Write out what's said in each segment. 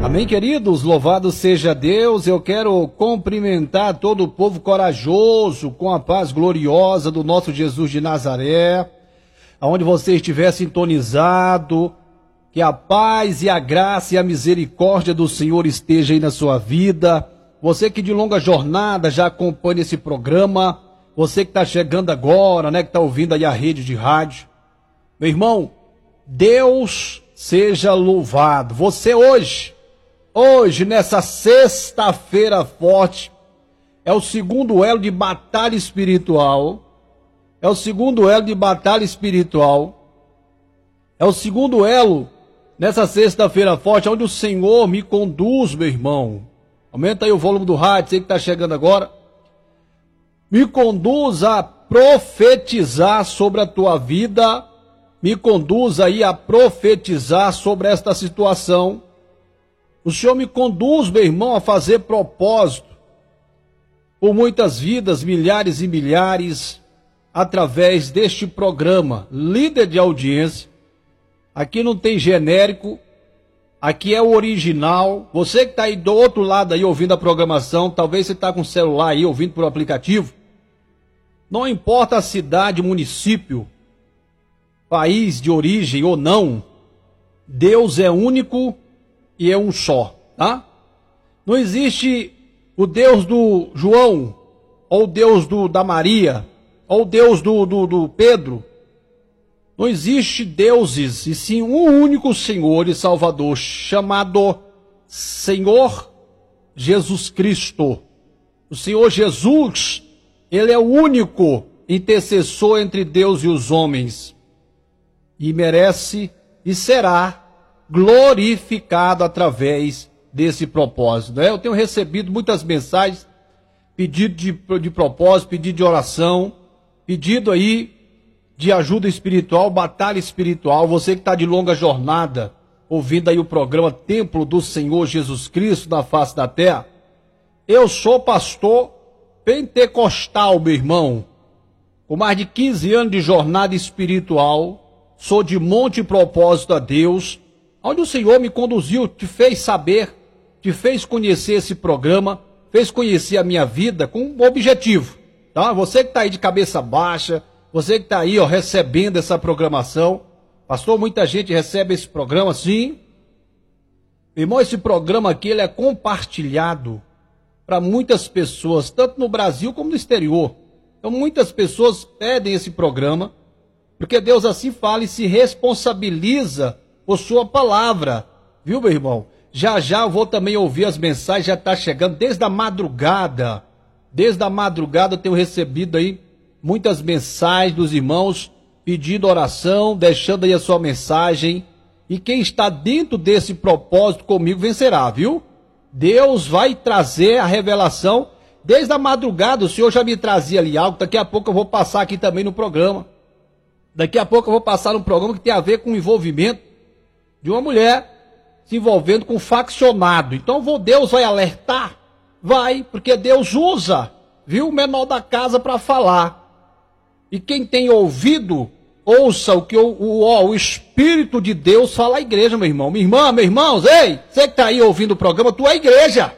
Amém, queridos? Louvado seja Deus. Eu quero cumprimentar todo o povo corajoso com a paz gloriosa do nosso Jesus de Nazaré. Aonde você estiver sintonizado, que a paz e a graça e a misericórdia do Senhor esteja aí na sua vida. Você que de longa jornada já acompanha esse programa, você que está chegando agora, né, que está ouvindo aí a rede de rádio. Meu irmão, Deus seja louvado. Você hoje, nessa sexta-feira forte, é o segundo elo de batalha espiritual. É o segundo elo de batalha espiritual. É o segundo elo nessa sexta-feira forte, onde o Senhor me conduz, meu irmão. Aumenta aí o volume do rádio, você que está chegando agora. Me conduz a profetizar sobre a tua vida. Me conduz aí a profetizar sobre esta situação. O Senhor me conduz, meu irmão, a fazer propósito por muitas vidas, milhares e milhares, através deste programa, líder de audiência. Aqui não tem genérico, aqui é o original. Você que está aí do outro lado aí ouvindo a programação, talvez você está com o celular aí ouvindo por aplicativo. Não importa a cidade, município, país de origem ou não, Deus é único e é um só, tá? Não existe o Deus do João, ou o Deus da Maria, ou o Deus do Pedro. Não existe deuses, e sim um único Senhor e Salvador, chamado Senhor Jesus Cristo. O Senhor Jesus, Ele é o único intercessor entre Deus e os homens, e merece e será glorificado através desse propósito. Eu tenho recebido muitas mensagens, pedido de propósito, pedido de oração, pedido aí de ajuda espiritual, batalha espiritual. Você que está de longa jornada, ouvindo aí o programa Templo do Senhor Jesus Cristo na face da terra. Eu sou pastor pentecostal, meu irmão, com mais de 15 anos de jornada espiritual. Sou de monte propósito a Deus, onde o Senhor me conduziu, te fez saber, te fez conhecer esse programa, fez conhecer a minha vida com um objetivo, tá? Você que está aí de cabeça baixa, você que está aí, ó, recebendo essa programação. Pastor, muita gente recebe esse programa, sim. Irmão, esse programa aqui, ele é compartilhado para muitas pessoas, tanto no Brasil como no exterior. Então, muitas pessoas pedem esse programa, porque Deus assim fala e se responsabiliza por sua palavra, viu, meu irmão? Já eu vou também ouvir as mensagens, já está chegando desde a madrugada. Desde a madrugada eu tenho recebido aí muitas mensagens dos irmãos pedindo oração, deixando aí a sua mensagem. E quem está dentro desse propósito comigo vencerá, viu? Deus vai trazer a revelação. Desde a madrugada o Senhor já me trazia ali algo, daqui a pouco eu vou passar aqui também no programa. Daqui a pouco eu vou passar num programa que tem a ver com o envolvimento de uma mulher se envolvendo com um faccionado. Então Deus vai alertar? Vai, porque Deus usa, viu, o menor da casa para falar. E quem tem ouvido, ouça o que o Espírito de Deus fala à igreja, meu irmão. Minha irmã, meus irmãos, ei, você que está aí ouvindo o programa, tu é igreja.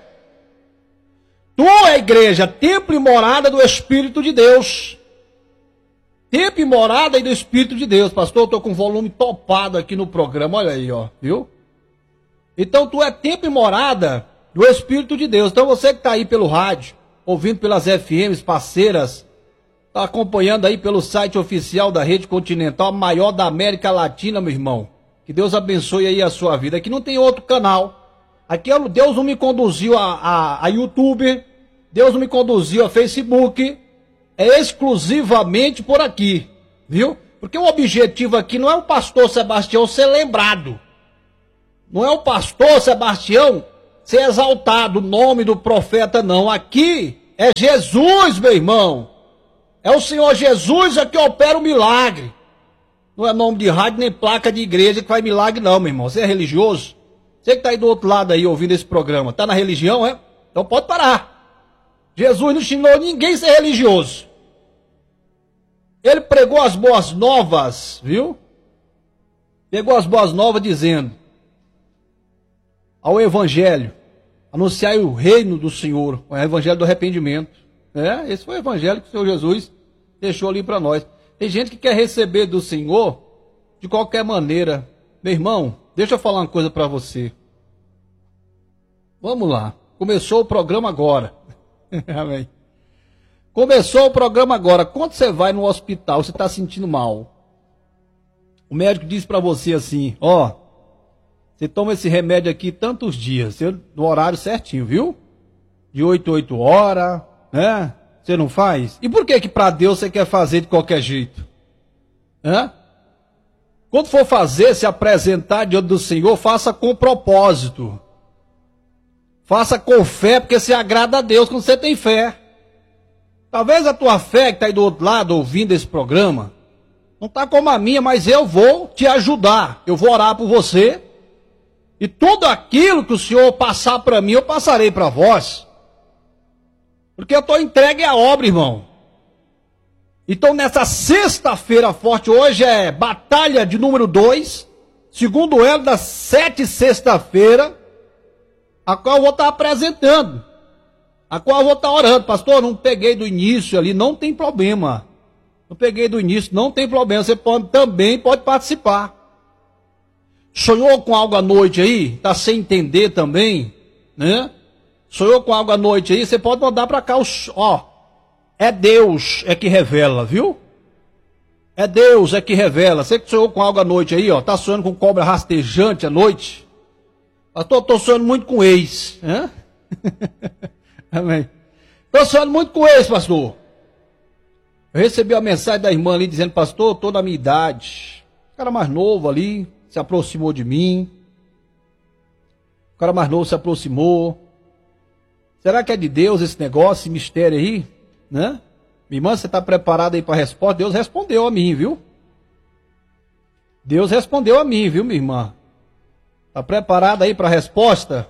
Tu é igreja, templo e morada do Espírito de Deus. Tempo e morada aí do Espírito de Deus. Pastor, eu estou com o volume topado aqui no programa, olha aí, ó, viu? Então tu é tempo e morada do Espírito de Deus. Então você que está aí pelo rádio, ouvindo pelas FMs parceiras, está acompanhando aí pelo site oficial da Rede Continental, a maior da América Latina, meu irmão. Que Deus abençoe aí a sua vida. Aqui não tem outro canal. Aqui Deus não me conduziu a YouTube, Deus não me conduziu a Facebook. É exclusivamente por aqui, viu? Porque o objetivo aqui não é o pastor Sebastião ser lembrado. Não é o pastor Sebastião ser exaltado, o nome do profeta, não. Aqui é Jesus, meu irmão. É o Senhor Jesus que opera o milagre. Não é nome de rádio nem placa de igreja que faz milagre, não, meu irmão. Você é religioso? Você que está aí do outro lado aí ouvindo esse programa, está na religião, é? Então pode parar. Jesus não ensinou ninguém a ser religioso. Ele pregou as boas novas, viu? Pegou as boas novas dizendo: ao evangelho, anunciar o reino do Senhor, o evangelho do arrependimento. Esse foi o evangelho que o Senhor Jesus deixou ali para nós. Tem gente que quer receber do Senhor de qualquer maneira. Meu irmão, deixa eu falar uma coisa para você. Vamos lá. Começou o programa agora. Amém. Começou o programa agora. Quando você vai no hospital, você está sentindo mal. O médico diz para você assim, ó, você toma esse remédio aqui tantos dias, no horário certinho, viu? De 8 a 8 horas, né? Você não faz? E por que para Deus você quer fazer de qualquer jeito? Quando for fazer, se apresentar diante do Senhor, faça com propósito. Faça com fé, porque se agrada a Deus quando você tem fé. Talvez a tua fé que está aí do outro lado ouvindo esse programa, não está como a minha, mas eu vou te ajudar. Eu vou orar por você. E tudo aquilo que o Senhor passar para mim, eu passarei para vós. Porque eu estou entregue à obra, irmão. Então nessa sexta-feira forte, hoje é batalha de número 2, segundo elo das 7 sexta-feira, a qual eu vou estar apresentando, a qual eu vou estar orando. Pastor, não peguei do início ali, não tem problema. Não peguei do início, não tem problema, você também pode participar. Sonhou com algo à noite aí? Está sem entender também, né? Sonhou com algo à noite aí? Você pode mandar para cá, é Deus é que revela, viu? É Deus é que revela. Você que sonhou com algo à noite aí, tá sonhando com cobra rastejante à noite? Pastor, estou sonhando muito com ex, né? Amém. Estou sonhando muito com ex, pastor. Eu recebi uma mensagem da irmã ali dizendo, pastor, estou na minha idade. O cara mais novo ali se aproximou de mim. O cara mais novo se aproximou. Será que é de Deus esse negócio, esse mistério aí? Né? Minha irmã, você está preparada aí para a resposta? Deus respondeu a mim, viu? Deus respondeu a mim, viu, minha irmã? Está preparada aí para a resposta?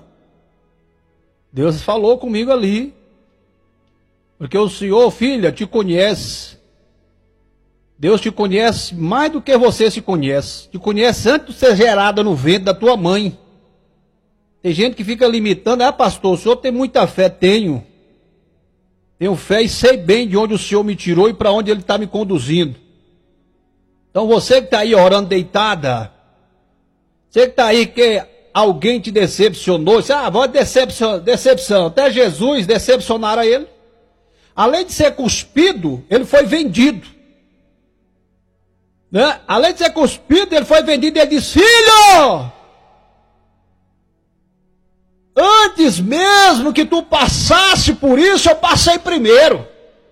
Deus falou comigo ali. Porque o Senhor, filha, te conhece. Deus te conhece mais do que você se conhece. Te conhece antes de ser gerada no ventre da tua mãe. Tem gente que fica limitando. Pastor, o senhor tem muita fé? Tenho. Tenho fé e sei bem de onde o Senhor me tirou e para onde Ele está me conduzindo. Então você que está aí orando deitada, você que está aí que alguém te decepcionou, você, decepção, até Jesus decepcionaram ele. Além de ser cuspido, ele foi vendido. Né? Além de ser cuspido, ele foi vendido e ele disse, filho, antes mesmo que tu passasse por isso, eu passei primeiro.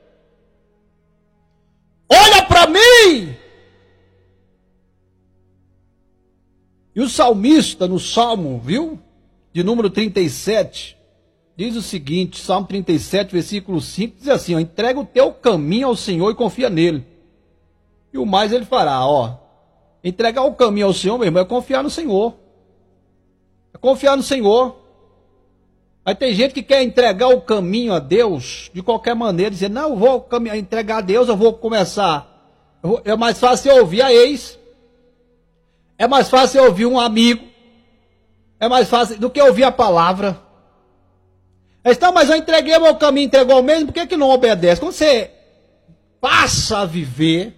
Olha para mim. E o salmista, no Salmo, viu? De número 37, diz o seguinte, Salmo 37, versículo 5, diz assim, entrega o teu caminho ao Senhor e confia nele. E o mais ele fará, entregar o caminho ao Senhor, meu irmão, é confiar no Senhor. É confiar no Senhor. Aí tem gente que quer entregar o caminho a Deus de qualquer maneira, dizer, não, eu vou entregar a Deus, eu vou começar. É mais fácil eu ouvir a ex. É mais fácil eu ouvir um amigo. É mais fácil do que ouvir a palavra. Mas eu entreguei o meu caminho, entregou o mesmo, por que não obedece? Quando você passa a viver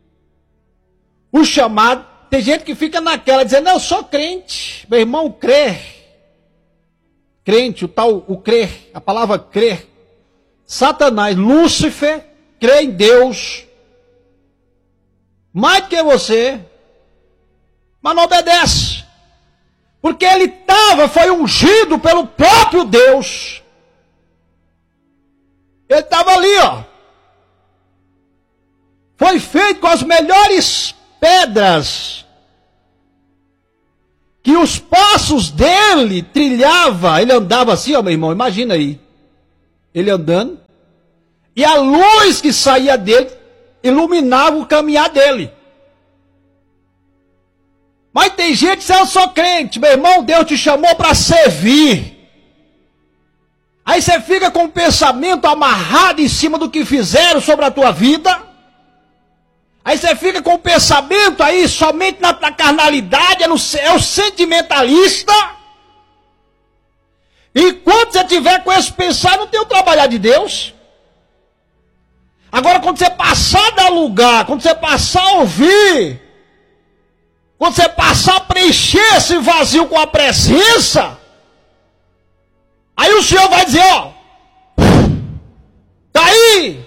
o chamado, tem gente que fica naquela, dizendo, não, eu sou crente. Meu irmão, crer. Crente, o crer, a palavra crer. Satanás, Lúcifer, crê em Deus. Mais do que você. Mas não obedece. Porque ele foi ungido pelo próprio Deus. Ele estava ali, Foi feito com as melhores pedras. Que os passos dele trilhava. Ele andava assim, meu irmão, imagina aí. Ele andando. E a luz que saía dele iluminava o caminhar dele. Mas tem gente que diz, eu sou crente, meu irmão, Deus te chamou para servir. Aí você fica com o pensamento amarrado em cima do que fizeram sobre a tua vida. Aí você fica com o pensamento aí somente na carnalidade, é o sentimentalista. Enquanto você tiver com esse pensar, não tem o trabalhar de Deus. Agora, quando você passar a dar lugar, quando você passar a ouvir, quando você passar a preencher esse vazio com a presença, aí o Senhor vai dizer, ó, tá aí.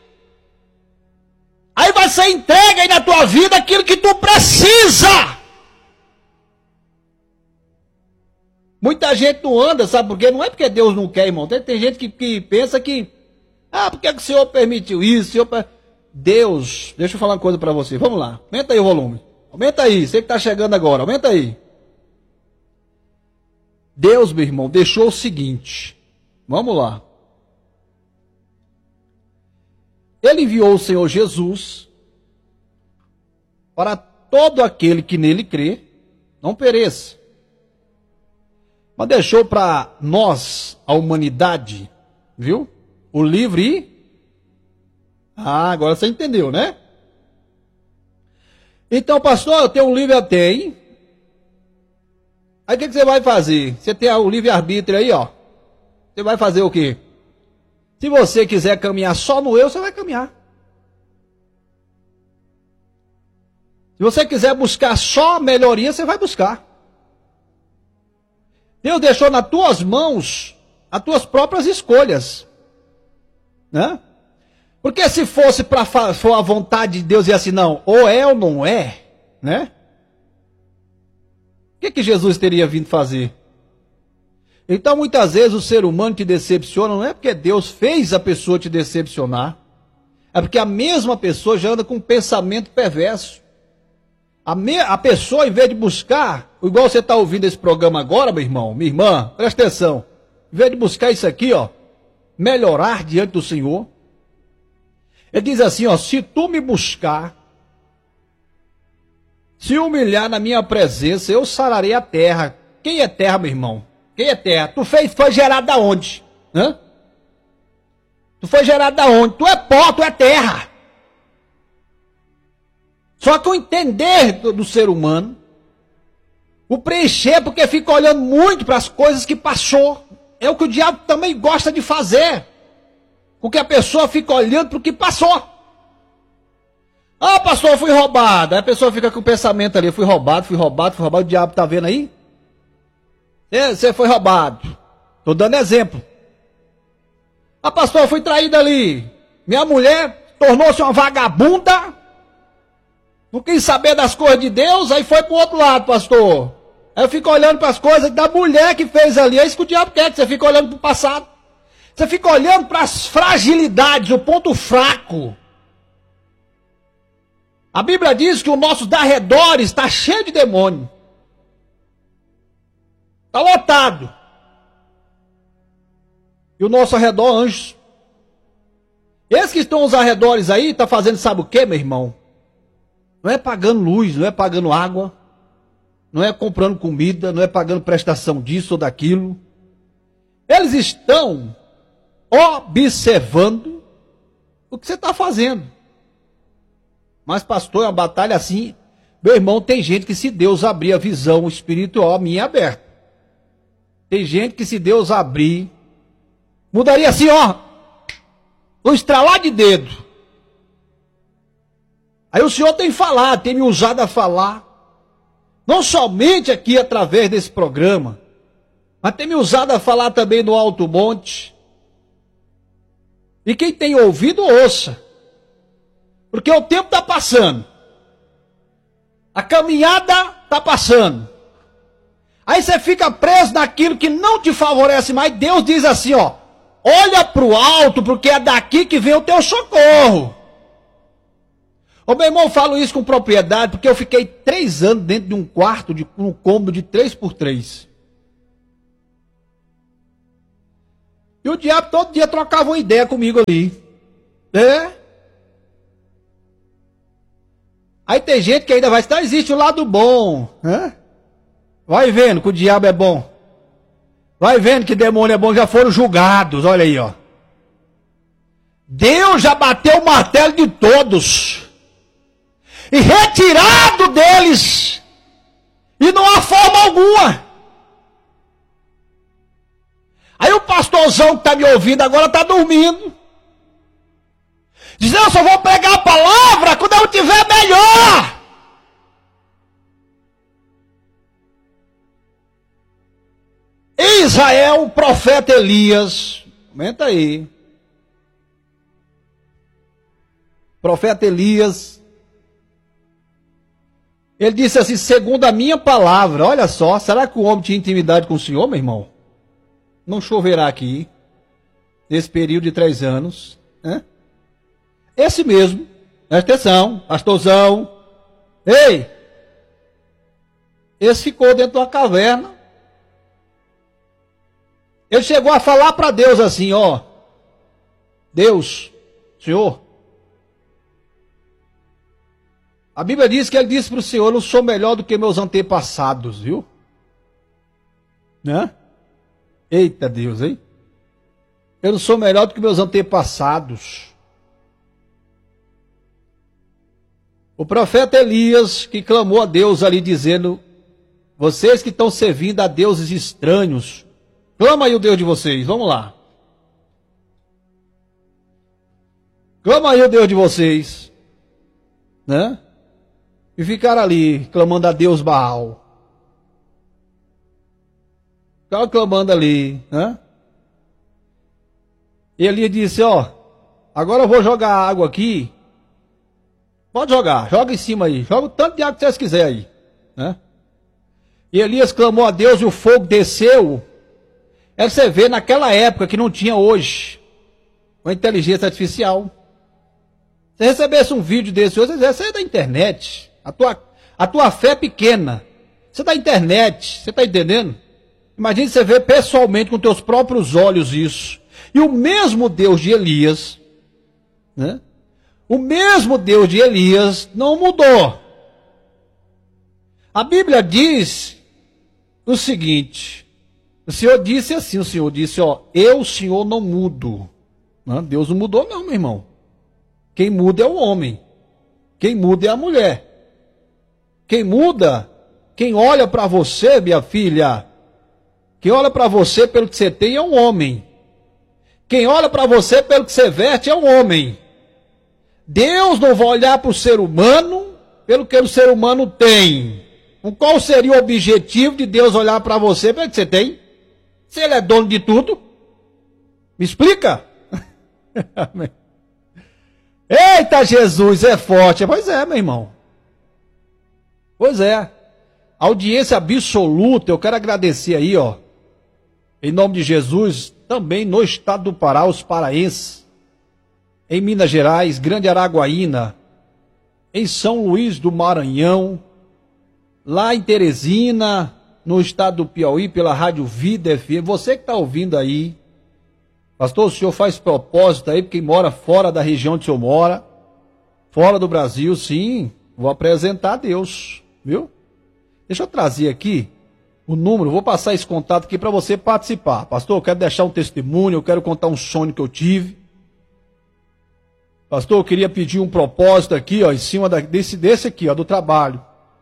Aí vai ser entregue aí na tua vida aquilo que tu precisa. Muita gente não anda, sabe por quê? Não é porque Deus não quer, irmão. Tem gente que pensa que, por que o Senhor permitiu isso? Deus, deixa eu falar uma coisa para você. Vamos lá, aumenta aí o volume. Aumenta aí, você que está chegando agora, aumenta aí. Deus, meu irmão, deixou o seguinte. Vamos lá. Ele enviou o Senhor Jesus para todo aquele que nele crê, não pereça. Mas deixou para nós, a humanidade, viu? O livre e... agora você entendeu, né? Então, pastor, eu tenho um livre-arbítrio, hein? Aí o que você vai fazer? Você tem o livre-arbítrio aí, ó. Você vai fazer o quê? Se você quiser caminhar só no eu, você vai caminhar. Se você quiser buscar só melhoria, você vai buscar. Deus deixou nas tuas mãos as tuas próprias escolhas, né? Porque se fosse para a vontade de Deus e assim, não, ou é ou não é, né? O que Jesus teria vindo fazer? Então, muitas vezes o ser humano te decepciona, não é porque Deus fez a pessoa te decepcionar, é porque a mesma pessoa já anda com um pensamento perverso. A pessoa, em vez de buscar, igual você está ouvindo esse programa agora, meu irmão, minha irmã, presta atenção, em vez de buscar isso aqui, ó, melhorar diante do Senhor, ele diz assim, ó, se tu me buscar, se humilhar na minha presença, eu sararei a terra. Quem é terra, meu irmão? Quem é terra? Foi gerado da onde? Hã? Tu foi gerado da onde? Tu é pó, tu é terra. Só que o entender do ser humano, o preencher, porque fica olhando muito para as coisas que passou, é o que o diabo também gosta de fazer. Porque a pessoa fica olhando para o que passou. Ah, pastor, eu fui roubado. Aí a pessoa fica com o pensamento ali, fui roubado. O diabo está vendo aí? Você foi roubado. Estou dando exemplo. Ah, pastor, eu fui traído ali. Minha mulher tornou-se uma vagabunda. Não quis saber das coisas de Deus, aí foi para o outro lado, pastor. Aí eu fico olhando para as coisas da mulher que fez ali. É isso que o diabo quer, que você fica olhando para o passado. Você fica olhando para as fragilidades, o ponto fraco. A Bíblia diz que o nosso arredor está cheio de demônio. Está lotado. E o nosso arredor, anjos. Esses que estão aos arredores aí, está fazendo sabe o que, meu irmão? Não é pagando luz, não é pagando água, não é comprando comida, não é pagando prestação disso ou daquilo. Eles estão observando o que você está fazendo. Mas, pastor, é uma batalha assim. Meu irmão, tem gente que se Deus abrir a visão espiritual, a minha é aberta. Tem gente que se Deus abrir, mudaria assim, ó, um estralar de dedo. Aí o Senhor tem falado, tem me usado a falar, não somente aqui através desse programa, mas tem me usado a falar também no Alto Monte. E quem tem ouvido, ouça. Porque o tempo está passando. A caminhada está passando. Aí você fica preso naquilo que não te favorece mais. Deus diz assim, ó, olha para o alto, porque é daqui que vem o teu socorro. Ô meu irmão, eu falo isso com propriedade, porque eu fiquei 3 anos dentro de um quarto, um cômodo de 3x3. E o diabo todo dia trocava uma ideia comigo ali. Aí tem gente que ainda vai estar, existe o lado bom. Vai vendo que o diabo é bom. Vai vendo que demônio é bom, já foram julgados, olha aí, ó. Deus já bateu o martelo de todos. E retirado deles. E não há forma alguma. Aí o pastorzão que está me ouvindo agora está dormindo. Diz, eu só vou pregar a palavra quando eu estiver melhor. Em Israel, o profeta Elias, comenta aí. Profeta Elias, ele disse assim, segundo a minha palavra, olha só, será que o homem tinha intimidade com o Senhor, meu irmão? Não choverá aqui, nesse período de 3 anos, né? Esse mesmo, presta atenção, pastorzão, ei, esse ficou dentro de uma caverna, ele chegou a falar para Deus assim, ó, Deus, Senhor, a Bíblia diz que ele disse para o Senhor, eu não sou melhor do que meus antepassados, viu? Né? Eita Deus, hein? Eu não sou melhor do que meus antepassados. O profeta Elias, que clamou a Deus ali dizendo, vocês que estão servindo a deuses estranhos, clama aí o Deus de vocês, vamos lá. Clama aí o Deus de vocês, né? E ficaram ali, clamando a Deus Baal. Ficaram clamando ali, né? E Elias disse, ó, agora eu vou jogar água aqui. Pode jogar, joga em cima aí. Joga o tanto de água que vocês quiserem aí, né? E Elias clamou a Deus e o fogo desceu. É você vê naquela época que não tinha hoje, com a inteligência artificial. Se recebesse um vídeo desse hoje, você é da internet. A tua fé é pequena. Você é da internet, você está entendendo? Imagine você ver pessoalmente com teus próprios olhos isso. E o mesmo Deus de Elias, né? O mesmo Deus de Elias não mudou. A Bíblia diz o seguinte, o Senhor disse assim, o Senhor disse, ó, eu, Senhor, não mudo. Não, Deus não mudou não, meu irmão. Quem muda é o homem. Quem muda é a mulher. Quem muda, quem olha para você, minha filha, quem olha para você pelo que você tem é um homem. Quem olha para você pelo que você veste é um homem. Deus não vai olhar para o ser humano pelo que o ser humano tem. Qual seria o objetivo de Deus olhar para você pelo que você tem? Se ele é dono de tudo. Me explica? Eita, Jesus, é forte. Pois é, meu irmão. Pois é. Audiência absoluta, eu quero agradecer aí, ó. Em nome de Jesus, também no estado do Pará, os paraenses. Em Minas Gerais, Grande Araguaína. Em São Luís do Maranhão. Lá em Teresina, no estado do Piauí, pela Rádio Vida FM. Você que está ouvindo aí. Pastor, o senhor faz propósito aí, porque mora fora da região onde o senhor mora. Fora do Brasil, sim. Vou apresentar a Deus, viu? Deixa eu trazer aqui o número, vou passar esse contato aqui para você participar. Pastor, eu quero deixar um testemunho, eu quero contar um sonho que eu tive. Pastor, eu queria pedir um propósito aqui, ó, em cima desse aqui, ó, do trabalho.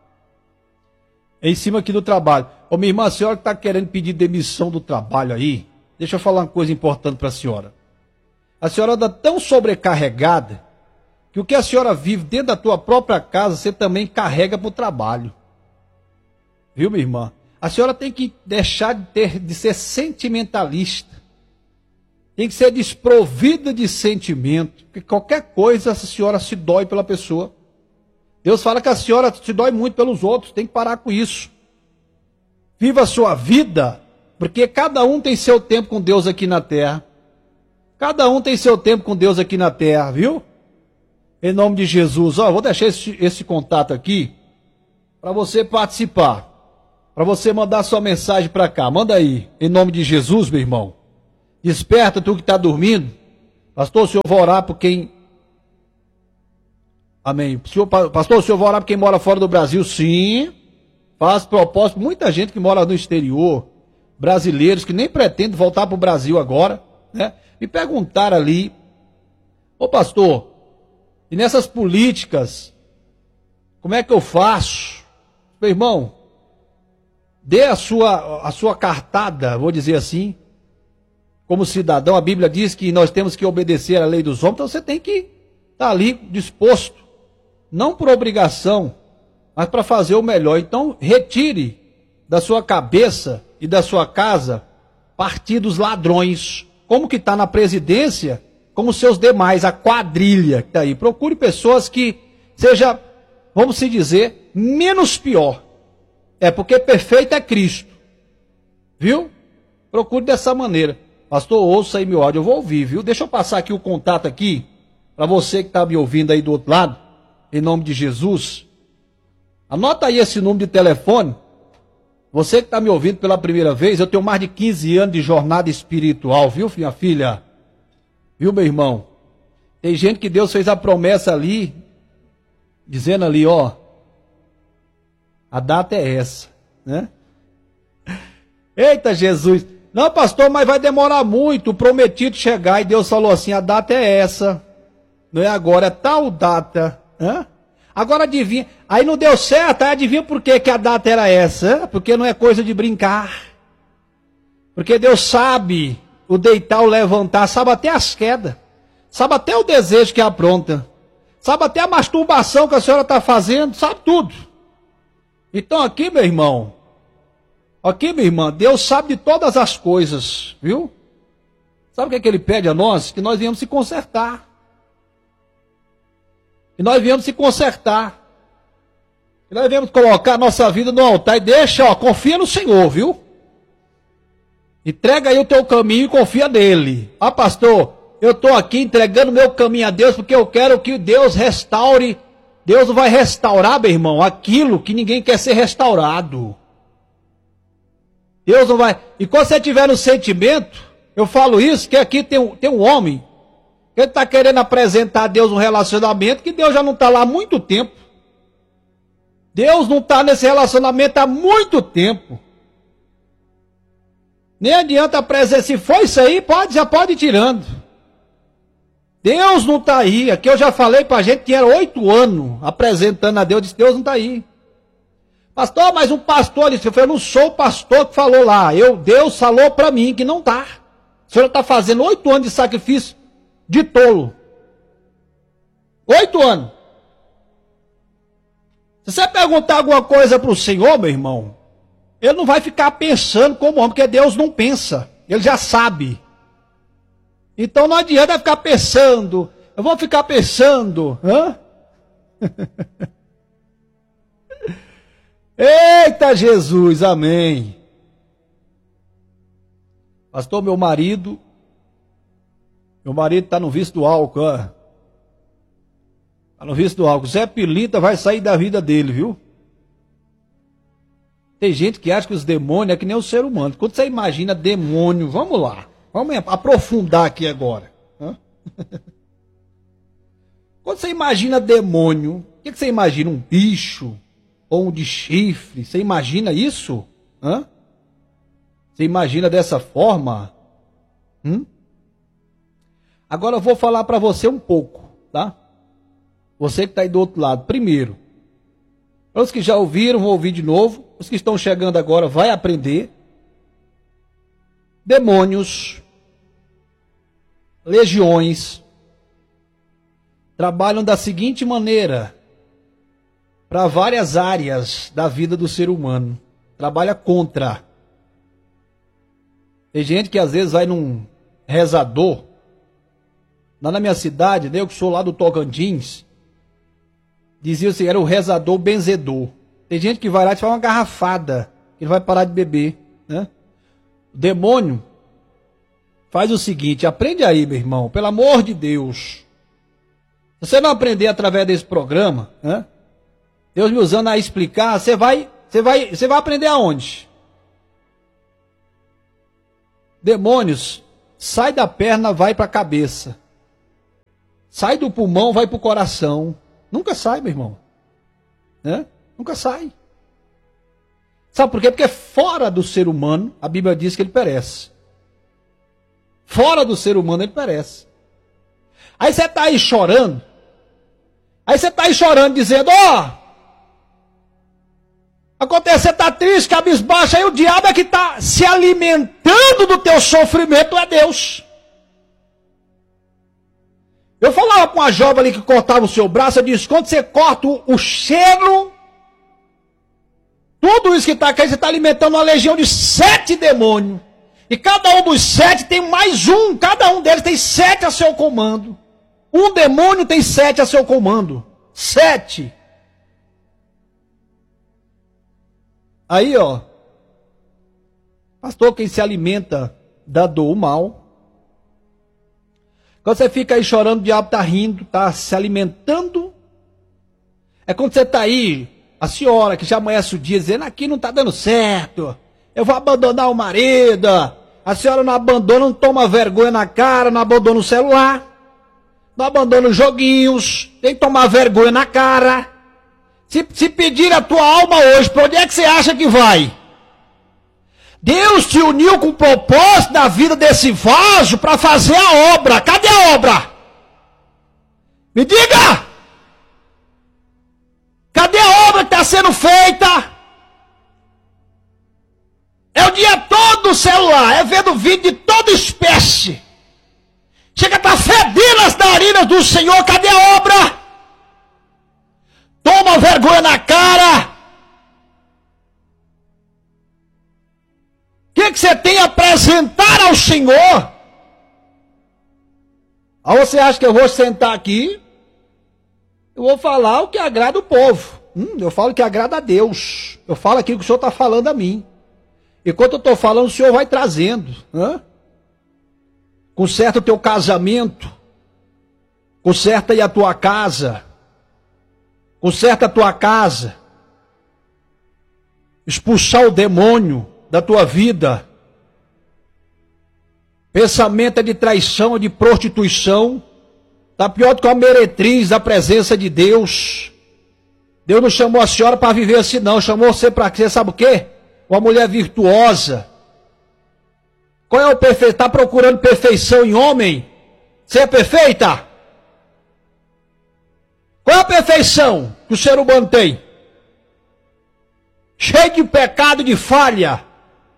Em cima aqui do trabalho. Ô, minha irmã, a senhora que está querendo pedir demissão do trabalho aí, deixa eu falar uma coisa importante para a senhora. A senhora anda tão sobrecarregada que o que a senhora vive dentro da tua própria casa, você também carrega para o trabalho. Viu, minha irmã? A senhora tem que deixar de ser sentimentalista. Tem que ser desprovida de sentimento. Porque qualquer coisa a senhora se dói pela pessoa. Deus fala que a senhora se dói muito pelos outros. Tem que parar com isso. Viva a sua vida, porque cada um tem seu tempo com Deus aqui na terra. Cada um tem seu tempo com Deus aqui na terra, viu? Em nome de Jesus. Ó, vou deixar esse contato aqui para você participar. Para você mandar sua mensagem para cá. Manda aí. Em nome de Jesus, meu irmão. Desperta tu que está dormindo. Pastor, o senhor vai orar por quem... Amém. Pastor, o senhor vai orar por quem mora fora do Brasil? Sim. Faz propósito. Muita gente que mora no exterior. Brasileiros que nem pretendem voltar para o Brasil agora. Né? Me perguntaram ali. Ô pastor, e nessas políticas, como é que eu faço? Meu irmão, dê a sua cartada, vou dizer assim, como cidadão, a Bíblia diz que nós temos que obedecer à lei dos homens, então você tem que estar ali disposto, não por obrigação, mas para fazer o melhor. Então, retire da sua cabeça e da sua casa partidos ladrões, como que está na presidência, como seus demais, a quadrilha que está aí. Procure pessoas que seja, vamos se dizer, menos pior. Porque perfeito é Cristo. Viu? Procure dessa maneira. Pastor, ouça aí meu áudio, eu vou ouvir, viu? Deixa eu passar aqui o contato aqui, para você que está me ouvindo aí do outro lado, em nome de Jesus. Anota aí esse número de telefone. Você que está me ouvindo pela primeira vez, eu tenho mais de 15 anos de jornada espiritual, viu, minha filha? Viu, meu irmão? Tem gente que Deus fez a promessa ali, dizendo ali, ó, a data é essa, né? Eita, Jesus! Não, pastor, mas vai demorar muito, o prometido chegar, e Deus falou assim, a data é essa, não é agora, é tal data, né? Agora adivinha, aí não deu certo, aí adivinha por que a data era essa? Porque não é coisa de brincar. Porque Deus sabe o deitar, o levantar, sabe até as quedas, sabe até o desejo que apronta, sabe até a masturbação que a senhora está fazendo, sabe tudo. Então aqui, meu irmão, aqui, minha irmã, Deus sabe de todas as coisas, viu? Sabe o que Ele pede a nós? Que nós viemos se consertar. E nós viemos se consertar. E nós viemos colocar a nossa vida no altar e deixa, ó, confia no Senhor, viu? Entrega aí o teu caminho e confia nele. Ah, pastor, eu estou aqui entregando meu caminho a Deus porque eu quero que Deus restaure. Deus vai restaurar, meu irmão, aquilo que ninguém quer ser restaurado. Deus não vai... E quando você tiver no sentimento, eu falo isso, que aqui tem um homem... Ele está querendo apresentar a Deus um relacionamento que Deus já não está lá há muito tempo. Deus não está nesse relacionamento há muito tempo. Nem adianta apresentar. Se for isso aí, já pode ir tirando. Deus não está aí. Aqui eu já falei para a gente que era 8 anos apresentando a Deus. Disse, Deus não está aí. Pastor, mas um pastor disse, eu não sou o pastor que falou lá. Deus falou para mim que não está. O senhor está fazendo 8 anos de sacrifício de tolo. 8 anos. Se você perguntar alguma coisa para o Senhor, meu irmão, Ele não vai ficar pensando como homem, porque Deus não pensa. Ele já sabe. Então não adianta ficar pensando. Eu vou ficar pensando. Hã? Eita Jesus, amém. Pastor, meu marido está no vício do álcool, ó. Está no vício do álcool. Zé Pilinta vai sair da vida dele, viu? Tem gente que acha que os demônios é que nem o ser humano. Quando você imagina demônio, vamos lá. Vamos aprofundar aqui agora. Hã? Quando você imagina demônio, o que você imagina? Um bicho? Ou um de chifre? Você imagina isso? Hã? Você imagina dessa forma? Agora eu vou falar para você um pouco, tá? Você que está aí do outro lado. Primeiro, os que já ouviram, vão ouvir de novo. Os que estão chegando agora, vai aprender. Demônios, legiões, trabalham da seguinte maneira para várias áreas da vida do ser humano. Trabalha contra. Tem gente que às vezes vai num rezador. Lá na minha cidade, eu que sou lá do Tocantins, dizia assim, era o rezador benzedor. Tem gente que vai lá e te faz uma garrafada, que ele vai parar de beber, né? O demônio faz o seguinte, aprende aí, meu irmão, pelo amor de Deus. Se você não aprender através desse programa, né? Deus me usando a explicar, você vai aprender aonde? Demônios, sai da perna, vai para a cabeça. Sai do pulmão, vai para o coração. Nunca sai, meu irmão. Né? Nunca sai. Sabe por quê? Porque fora do ser humano, a Bíblia diz que ele perece. Fora do ser humano, ele perece. Aí você está aí chorando. Aí você está aí chorando, dizendo, ó, Acontece, você está triste, cabisbaixo, aí o diabo é que está se alimentando do teu sofrimento, não é Deus. Eu falava com a jovem ali que cortava o seu braço, eu disse, quando você corta o cheiro, tudo isso que está aqui, você está alimentando uma legião de 7 demônios. E cada um dos 7 tem mais um, cada um deles tem 7 a seu comando. Um demônio tem 7 a seu comando. 7. Aí, ó, pastor, quem se alimenta da dor, o mal. Quando você fica aí chorando, o diabo está rindo, está se alimentando. É quando você está aí, a senhora que já amanhece o dia, dizendo, aqui não está dando certo, eu vou abandonar o marido. A senhora não abandona, não toma vergonha na cara, não abandona o celular, não abandona os joguinhos, tem que tomar vergonha na cara. Se pedir a tua alma hoje, para onde é que você acha que vai? Deus te uniu com o propósito da vida desse vaso para fazer a obra. Cadê a obra? Me diga! Cadê a obra que está sendo feita? É o dia todo no celular, é vendo vídeo de toda espécie. Chega a estar fedendo as narinas do Senhor, cadê a obra? Toma vergonha na cara. O que você tem a apresentar ao Senhor? Aí você acha que eu vou sentar aqui, eu vou falar o que agrada o povo. Eu falo o que agrada a Deus. Eu falo aquilo que o Senhor está falando a mim. Enquanto eu estou falando, o Senhor vai trazendo. Conserta o teu casamento. Conserta aí a tua casa. Conserta a tua casa. Expulsar o demônio da tua vida. Pensamento é de traição, é de prostituição. Está pior do que uma meretriz da presença de Deus. Deus não chamou a senhora para viver assim não. Chamou você para quê? Sabe o quê? Uma mulher virtuosa. Qual é o perfeito? Está procurando perfeição em homem? Você é perfeita? Qual é a perfeição que o ser humano tem? Cheio de pecado e de falha.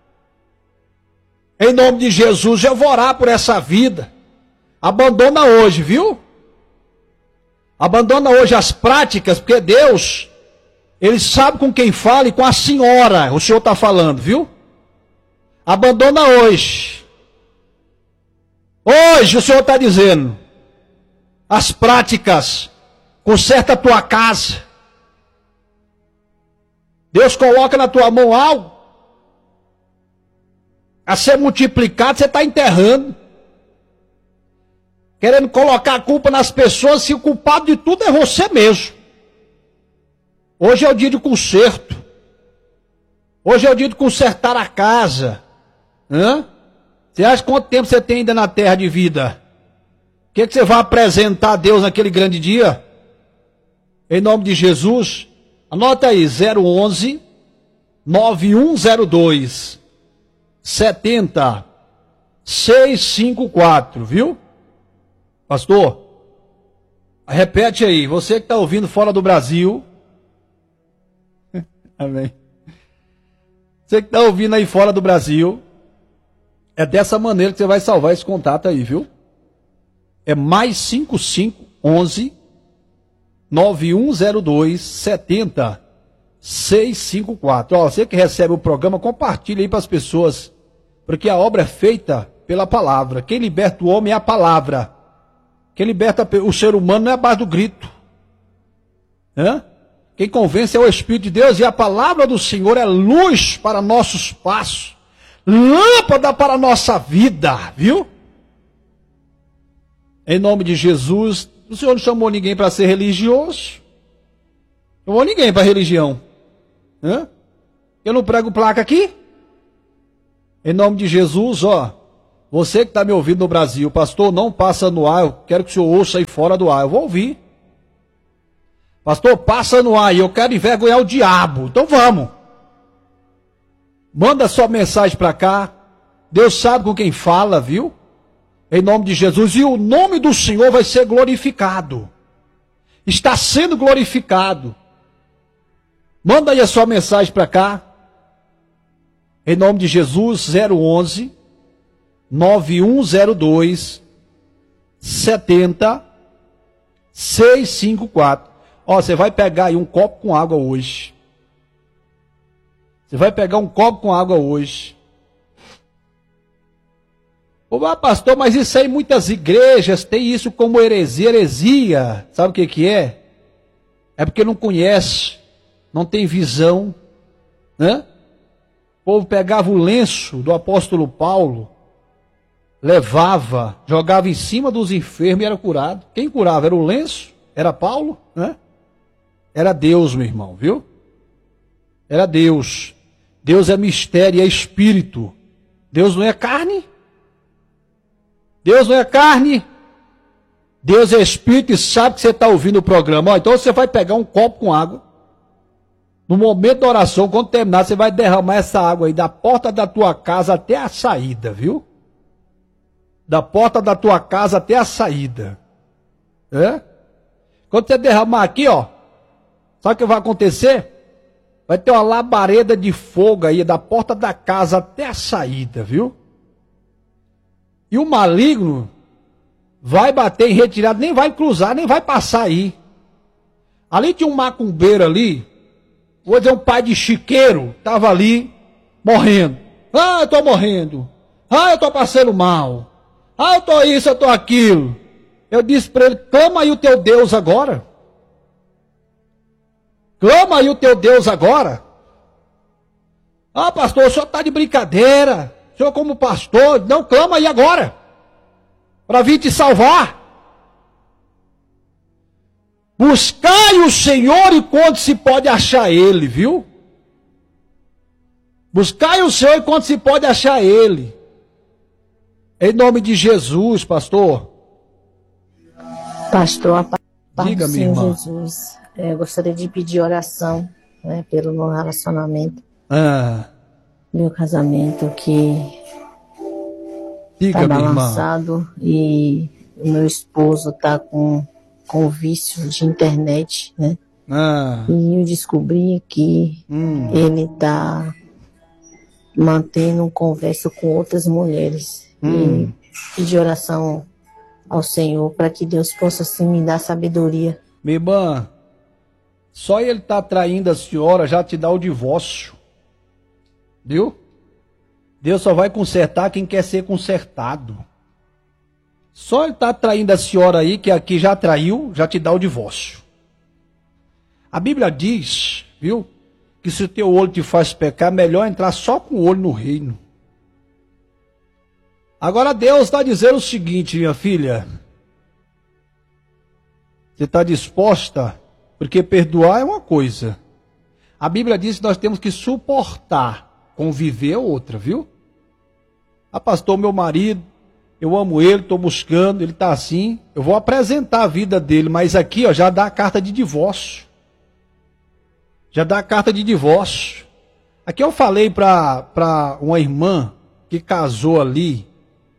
Em nome de Jesus, eu vou orar por essa vida. Abandona hoje, viu? Abandona hoje as práticas, porque Deus, Ele sabe com quem fala e com a senhora, o Senhor está falando, viu? Abandona hoje. Hoje o Senhor está dizendo, as práticas, conserta a tua casa. Deus coloca na tua mão algo a ser multiplicado, você está enterrando. Querendo colocar a culpa nas pessoas, se o culpado de tudo é você mesmo. Hoje é o dia de conserto. Hoje é o dia de consertar a casa. Você acha quanto tempo você tem ainda na terra de vida? O que você vai apresentar a Deus naquele grande dia? Em nome de Jesus, anota aí, 011 9102 70 654, viu? Pastor, repete aí, você que está ouvindo fora do Brasil. Amém. Você que está ouvindo aí fora do Brasil, é dessa maneira que você vai salvar esse contato aí, viu? É mais 5511 9102 70 654. Ó, você que recebe o programa, compartilha aí para as pessoas, porque a obra é feita pela palavra. Quem liberta o homem é a palavra. Quem liberta o ser humano não é a base do grito. Quem convence é o Espírito de Deus, e a palavra do Senhor é luz para nossos passos, lâmpada para a nossa vida, viu? Em nome de Jesus, o Senhor não chamou ninguém para ser religioso, não chamou ninguém para religião. Eu não prego placa aqui? Em nome de Jesus, ó, você que está me ouvindo no Brasil, pastor, não passa no ar, eu quero que o senhor ouça aí fora do ar, eu vou ouvir. Pastor, passa no ar e eu quero envergonhar o diabo, então vamos. Manda sua mensagem para cá, Deus sabe com quem fala, viu? Em nome de Jesus, e o nome do Senhor vai ser glorificado. Está sendo glorificado. Manda aí a sua mensagem para cá. Em nome de Jesus, 011 9102 70 654. Ó, você vai pegar aí um copo com água hoje. Você vai pegar um copo com água hoje. Ô, pastor, mas isso aí muitas igrejas tem isso como heresia. Heresia, sabe o que que é? É porque não conhece, não tem visão, né? O povo pegava o lenço do apóstolo Paulo, levava, jogava em cima dos enfermos e era curado. Quem curava? Era o lenço? Era Paulo? Né? Era Deus, meu irmão, viu? Era Deus. Deus é mistério, é espírito. Deus não é carne. Deus não é carne. Deus é espírito e sabe que você está ouvindo o programa. Ó, então você vai pegar um copo com água. No momento da oração, quando terminar, você vai derramar essa água aí da porta da tua casa até a saída, viu? Da porta da tua casa até a saída. É? Quando você derramar aqui, ó, sabe o que vai acontecer? Vai ter uma labareda de fogo aí da porta da casa até a saída, viu? E o maligno vai bater em retirada, nem vai cruzar, nem vai passar aí. Ali tinha um macumbeiro ali, vou dizer um pai de chiqueiro, estava ali morrendo. Ah, eu estou morrendo. Ah, eu estou passando mal. Ah, eu estou isso, eu estou aquilo. Eu disse para ele, clama aí o teu Deus agora. Clama aí o teu Deus agora. Ah, pastor, o senhor está de brincadeira. O senhor como pastor, não, clama aí agora. Para vir te salvar. Buscai o Senhor enquanto se pode achar Ele, viu? Buscai o Senhor enquanto se pode achar Ele. Em nome de Jesus, pastor. Pastor, a paz Diga, do minha Senhor irmã. Jesus. Eu gostaria de pedir oração, né, pelo meu relacionamento, meu casamento que Diga, está minha irmã. balançado e o meu esposo está com vício de internet, né? E eu descobri que ele está mantendo conversa com outras mulheres. E pedir oração ao Senhor para que Deus possa sim me dar sabedoria. Minha irmã, só ele tá traindo a senhora já te dá o divórcio. Viu? Deus só vai consertar quem quer ser consertado. Só ele tá traindo a senhora aí, que aqui já traiu, já te dá o divórcio. A Bíblia diz, viu, que se o teu olho te faz pecar, é melhor entrar só com o olho no reino. Agora Deus está dizendo o seguinte, minha filha. Você está disposta? Porque perdoar é uma coisa. A Bíblia diz que nós temos que suportar. Conviver é outra, viu? Ah, pastor, meu marido, eu amo ele, estou buscando, ele está assim. Eu vou apresentar a vida dele, mas aqui ó, já dá a carta de divórcio. Já dá a carta de divórcio. Aqui eu falei para uma irmã que casou ali.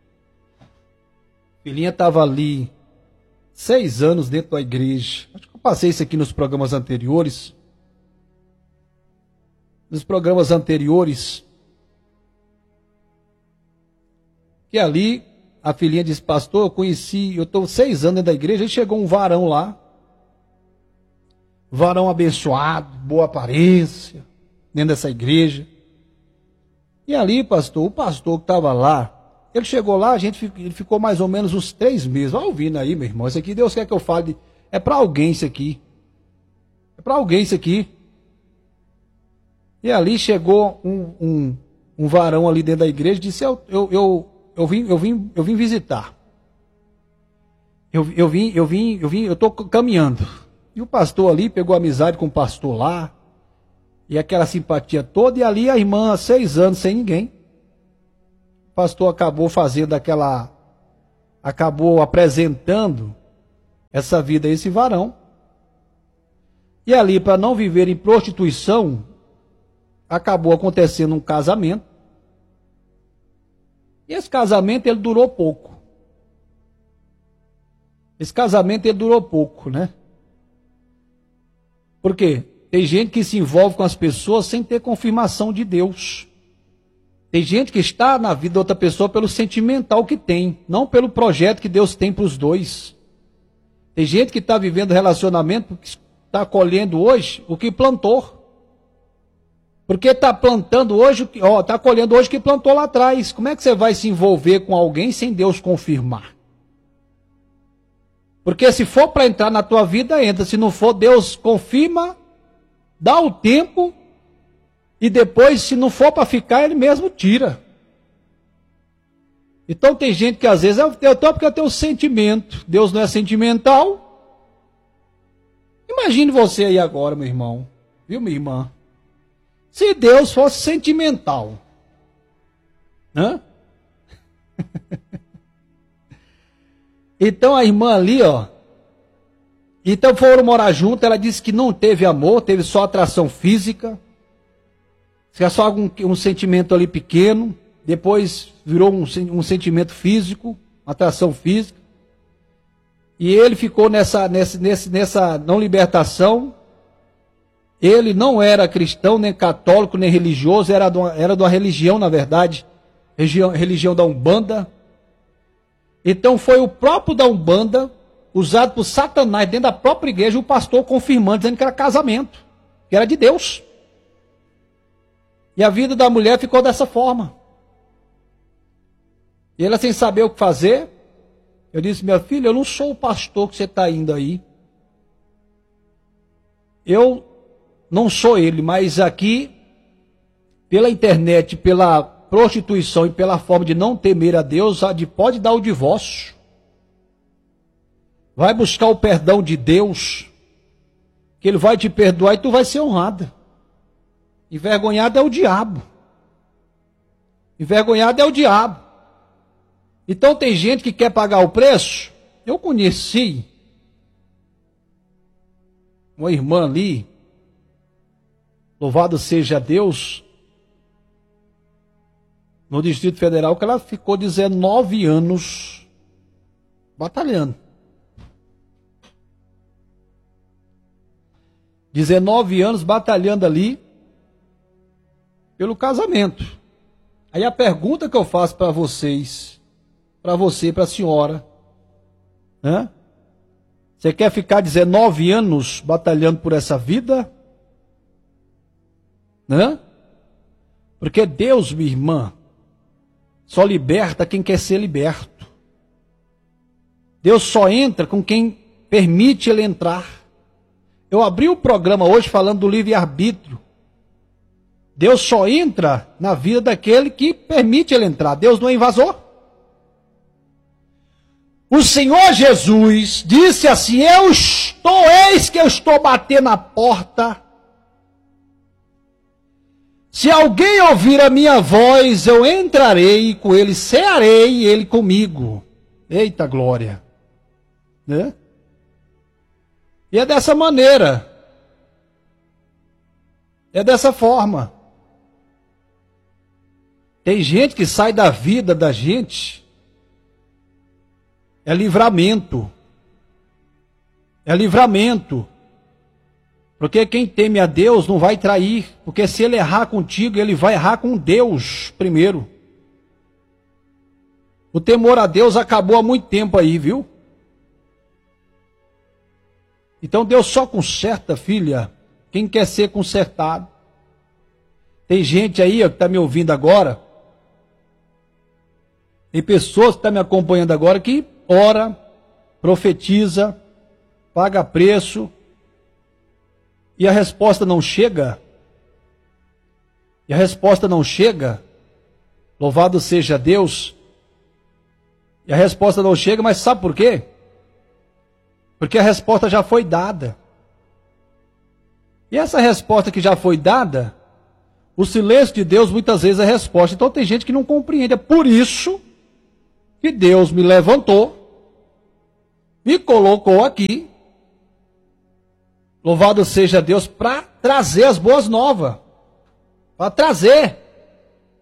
A filhinha estava ali 6 anos dentro da igreja. Acho que eu passei isso aqui nos programas anteriores. Nos programas anteriores. Que ali, a filhinha disse, pastor, eu conheci, eu estou 6 anos dentro da igreja, e chegou um varão lá. Varão abençoado, boa aparência, dentro dessa igreja. E ali, pastor, o pastor que estava lá, ele chegou lá, ele ficou mais ou menos uns 3 meses. Vai ouvindo aí, meu irmão. Isso aqui, Deus quer que eu fale. É para alguém isso aqui. É para alguém isso aqui. E ali chegou um varão ali dentro da igreja e disse, eu vim visitar. Eu estou caminhando. E o pastor ali pegou amizade com o pastor lá. E aquela simpatia toda. E ali a irmã, 6 anos sem ninguém. O pastor acabou fazendo acabou apresentando essa vida a esse varão. E ali, para não viver em prostituição, acabou acontecendo um casamento. E esse casamento, ele durou pouco. Esse casamento, ele durou pouco, né? Por quê? tem gente que se envolve com as pessoas sem ter confirmação de Deus. Tem gente que está na vida de outra pessoa pelo sentimental que tem, não pelo projeto que Deus tem para os dois. Tem gente que está vivendo relacionamento, que está colhendo hoje o que plantou. Porque está plantando hoje, está colhendo hoje o que plantou lá atrás. Como é que você vai se envolver com alguém sem Deus confirmar? Porque se for para entrar na tua vida, entra. Se não for, Deus confirma, dá o tempo, e depois, se não for para ficar, Ele mesmo tira. Então tem gente que às vezes, porque eu tenho sentimento. Deus não é sentimental. Imagine você aí agora, meu irmão. Viu, minha irmã? Se Deus fosse sentimental. Hã? Então a irmã ali, então foram morar junto, ela disse que não teve amor, teve só atração física. Era só um sentimento ali pequeno, depois virou um sentimento físico, atração física. E ele ficou nessa não libertação. Ele não era cristão, nem católico, nem religioso, era de uma religião, na verdade, religião da Umbanda. Então foi o próprio da Umbanda, usado por Satanás dentro da própria igreja, o pastor confirmando, dizendo que era casamento, que era de Deus. E a vida da mulher ficou dessa forma. E ela, sem saber o que fazer, eu disse: minha filha, eu não sou o pastor que você está indo aí. Eu não sou ele, mas aqui, pela internet, pela prostituição e pela forma de não temer a Deus, pode dar o divórcio. Vai buscar o perdão de Deus, que Ele vai te perdoar e tu vai ser honrada. Envergonhado é o diabo. Envergonhado é o diabo. Então tem gente que quer pagar o preço. Eu conheci uma irmã ali, louvado seja Deus, no Distrito Federal, que ela ficou 19 anos batalhando. 19 anos batalhando ali pelo casamento. Aí a pergunta que eu faço para vocês, para você, para a senhora, né? Você quer ficar 19 anos batalhando por essa vida? Né? Porque Deus, minha irmã, só liberta quem quer ser liberto. Deus só entra com quem permite Ele entrar. Eu abri o programa hoje falando do livre-arbítrio. Deus só entra na vida daquele que permite Ele entrar. Deus não é invasor. O Senhor Jesus disse assim: eis que eu estou batendo na porta. Se alguém ouvir a minha voz, eu entrarei com ele, cearei e ele comigo. Eita glória! Né? E é dessa maneira. É dessa forma. Tem gente que sai da vida da gente. É livramento. É livramento. Porque quem teme a Deus não vai trair. Porque se ele errar contigo, ele vai errar com Deus primeiro. O temor a Deus acabou há muito tempo aí, viu? Então Deus só conserta, filha, quem quer ser consertado. Tem gente aí que está me ouvindo agora. Tem pessoas que estão me acompanhando agora que ora, profetiza, paga preço. E a resposta não chega. E a resposta não chega. Louvado seja Deus. E a resposta não chega, mas sabe por quê? Porque a resposta já foi dada. E essa resposta que já foi dada, o silêncio de Deus muitas vezes é resposta. Então tem gente que não compreende. É por isso que Deus me levantou, me colocou aqui, louvado seja Deus, para trazer as boas novas. Para trazer.